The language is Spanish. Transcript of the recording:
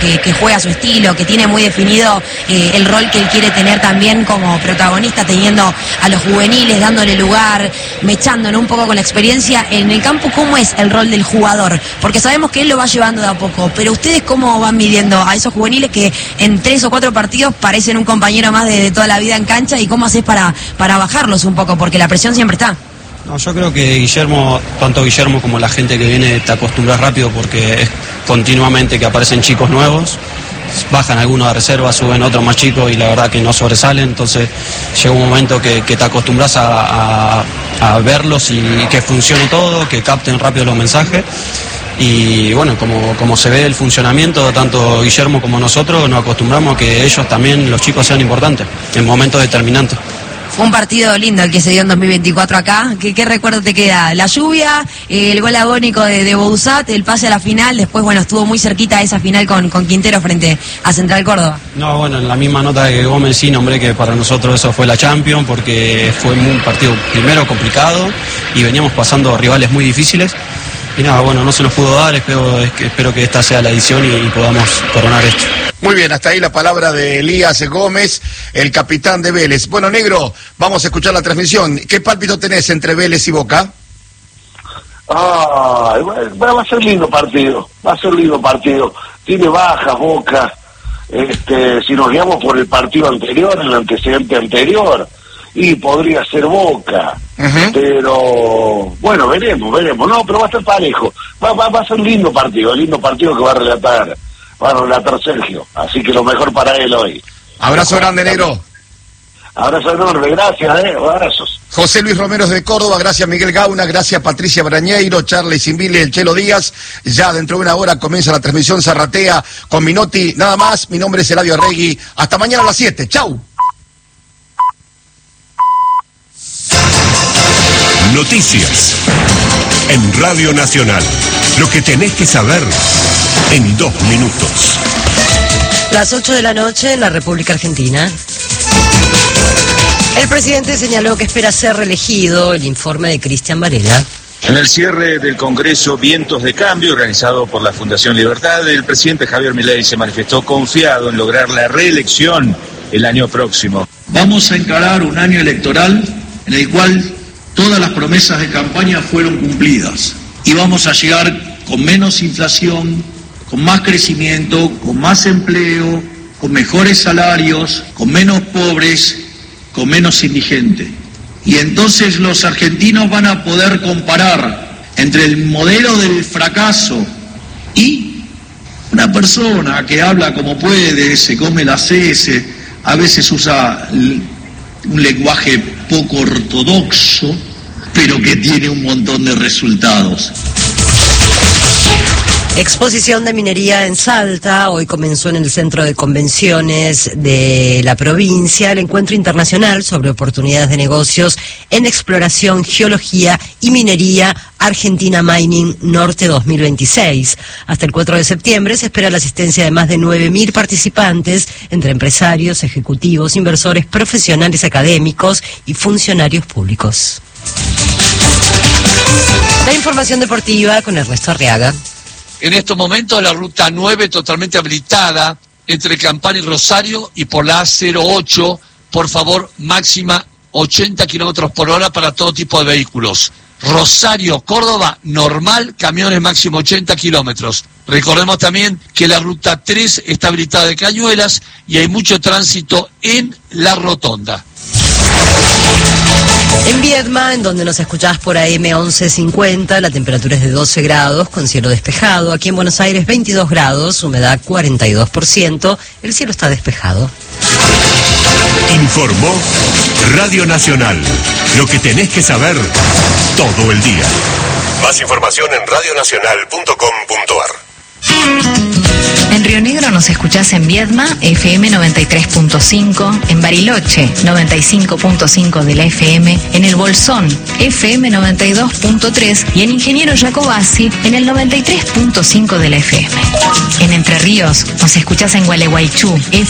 que juega a su estilo, que tiene muy definido el rol que él quiere tener también como protagonista, teniendo a los juveniles, dándole lugar, mechándonos un poco con la experiencia. En el campo, ¿cómo es el rol del jugador? Porque sabemos que él lo va llevando de a poco, pero ¿ustedes cómo van midiendo a esos juveniles que en 3 o 4 partidos parecen un compañero más de toda la vida en cancha? ¿Y cómo haces para bajarlos un poco? Porque la presión siempre está. No, yo creo que Guillermo, tanto Guillermo como la gente que viene, te acostumbras rápido porque es continuamente que aparecen chicos nuevos, bajan algunos de reserva, suben otros más chicos y la verdad que no sobresalen, entonces llega un momento que te acostumbras a verlos y que funcione todo, que capten rápido los mensajes. Y bueno, como se ve el funcionamiento, tanto Guillermo como nosotros nos acostumbramos a que ellos también, los chicos, sean importantes en momentos determinantes. Fue un partido lindo el que se dio en 2024 acá. ¿Qué recuerdo te queda? La lluvia, el gol agónico de Bouzat, el pase a la final, después bueno, estuvo muy cerquita esa final con Quintero frente a Central Córdoba. No, bueno, en la misma nota que Gómez sí nombré que para nosotros eso fue la Champions, porque fue un partido primero complicado y veníamos pasando rivales muy difíciles. Y nada, bueno, no se nos pudo dar, espero que esta sea la edición y podamos coronar esto. Muy bien, hasta ahí la palabra de Elías Gómez, el capitán de Vélez. Bueno, Negro, vamos a escuchar la transmisión. ¿Qué pálpito tenés entre Vélez y Boca? Va a ser lindo partido, Tiene bajas Boca, si nos guiamos por el partido anterior, el antecedente anterior, y podría ser Boca. Pero bueno, veremos, no, pero va a estar parejo, va a ser lindo partido que va a relatar Sergio, así que lo mejor para él hoy. Abrazo grande, Negro. Abrazo enorme, gracias, abrazos. José Luis Romero de Córdoba, gracias Miguel Gauna, gracias Patricia Brañeiro, Charlie Simbile, el Chelo Díaz. Ya dentro de una hora comienza la transmisión Zarratea con Minotti, nada más. Mi nombre es Eladio Arregui, hasta mañana a las 7, chau. Noticias en Radio Nacional. Lo que tenés que saber en 2 minutos. Las 8 de la noche en la República Argentina. El presidente señaló que espera ser reelegido. El informe de Cristian Varela. En el cierre del Congreso Vientos de Cambio, organizado por la Fundación Libertad, el presidente Javier Milei se manifestó confiado en lograr la reelección el año próximo. Vamos a encarar un año electoral en el cual todas las promesas de campaña fueron cumplidas y vamos a llegar con menos inflación, con más crecimiento, con más empleo, con mejores salarios, con menos pobres, con menos indigentes. Y entonces los argentinos van a poder comparar entre el modelo del fracaso y una persona que habla como puede, se come las heces, a veces usa un lenguaje poco ortodoxo, pero que tiene un montón de resultados. Exposición de minería en Salta. Hoy comenzó en el Centro de Convenciones de la provincia el Encuentro Internacional sobre Oportunidades de Negocios en Exploración, Geología y Minería Argentina Mining Norte 2026. Hasta el 4 de septiembre se espera la asistencia de más de 9.000 participantes, entre empresarios, ejecutivos, inversores, profesionales académicos y funcionarios públicos. La información deportiva con Ernesto Arriaga. En estos momentos la ruta 9 totalmente habilitada entre Campana y Rosario y por la A08, por favor, máxima 80 kilómetros por hora para todo tipo de vehículos. Rosario, Córdoba, normal, camiones máximo 80 kilómetros. Recordemos también que la ruta 3 está habilitada de Cañuelas y hay mucho tránsito en la rotonda. En Viedma, en donde nos escuchás por AM 1150, la temperatura es de 12 grados con cielo despejado. Aquí en Buenos Aires 22 grados, humedad 42%, el cielo está despejado. Informó Radio Nacional. Lo que tenés que saber todo el día. Más información en radionacional.com.ar. En Río Negro nos escuchás en Viedma, FM 93.5, en Bariloche, 95.5 de la FM, en El Bolsón, FM 92.3 y en Ingeniero Jacobasi, en el 93.5 de la FM. En Entre Ríos nos escuchás en Gualeguaychú, FM